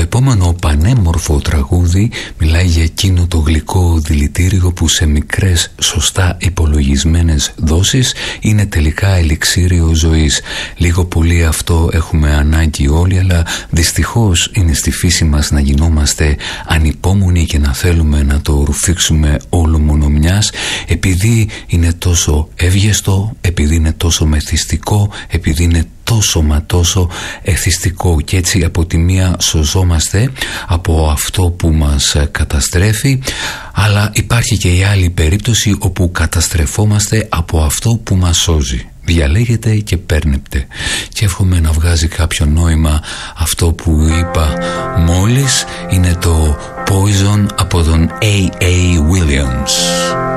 επόμενο πανέμορφο τραγούδι μιλάει για εκείνο το γλυκό δηλητήριο που σε μικρές σωστά υπολογισμένες δόσεις είναι τελικά ελιξίριο ζωής. Λίγο πολύ αυτό έχουμε ανάγκη όλοι, αλλά δυστυχώς είναι στη φύση μας να γινόμαστε ανυπόμονοι και να θέλουμε να το ρουφήξουμε όλο μόνο μιας, επειδή είναι τόσο εύγεστο, επειδή είναι τόσο μεθυστικό, επειδή είναι τόσο μα τόσο εθιστικό, και έτσι από τη μία σωζόμαστε από αυτό που μας καταστρέφει, αλλά υπάρχει και η άλλη περίπτωση όπου καταστρεφόμαστε από αυτό που μας σώζει. Διαλέγετε και παίρνετε, και εύχομαι να βγάζει κάποιο νόημα αυτό που είπα μόλις. Είναι το Poison από τον A.A. Williams.